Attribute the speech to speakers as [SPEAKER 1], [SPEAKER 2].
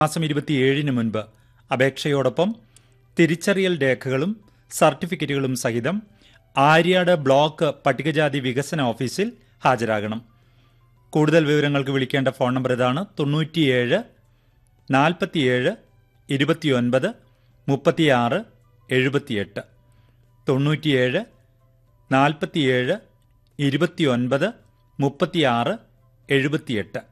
[SPEAKER 1] മാസം 27 മുൻപ് അപേക്ഷയോടൊപ്പം തിരിച്ചറിയൽ രേഖകളും സർട്ടിഫിക്കറ്റുകളും സഹിതം ആര്യാട് ബ്ലോക്ക് പട്ടികജാതി വികസന ഓഫീസിൽ ഹാജരാകണം. കൂടുതൽ വിവരങ്ങൾക്ക് വിളിക്കേണ്ട ഫോൺ നമ്പർ ഇതാണ്: 97 47 29 36 78. 97 47 29 36 78.